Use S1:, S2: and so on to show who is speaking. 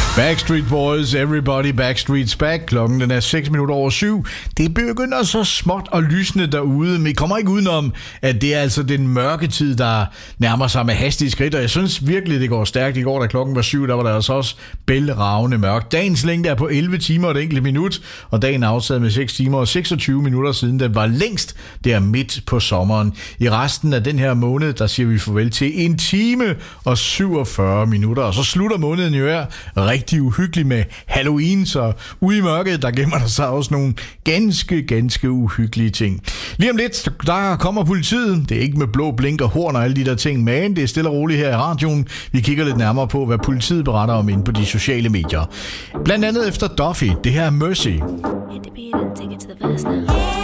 S1: Backstreet Boys, Everybody Backstreet's Back. Klokken den er 7:06. Det begynder så småt og lysne derude, men I kommer ikke udenom, at det er altså den mørke tid, der nærmer sig med hastige skridt, og jeg synes virkelig, det går stærkt. I går, da klokken var 7, der var der altså også bælragende mørkt. Dagens længde er på 11 timer og et enkelt minut, og dagen er aftaget med 6 timer og 26 minutter siden den var længst der midt på sommeren. I resten af den her måned, der siger vi farvel til 1 time og 47 minutter, og så slutter måneden jo her rigtig uhyggeligt med Halloween, så ude i mørket, der gemmer der sig også nogle ganske uhyggelige ting. Lige om lidt, der kommer politiet. Det er ikke med blå blink og horn og alle de der ting, men det er stille og roligt her i radioen. Vi kigger lidt nærmere på, hvad politiet beretter om inde på de sociale medier. Blandt andet efter Duffy, det her er Mercy.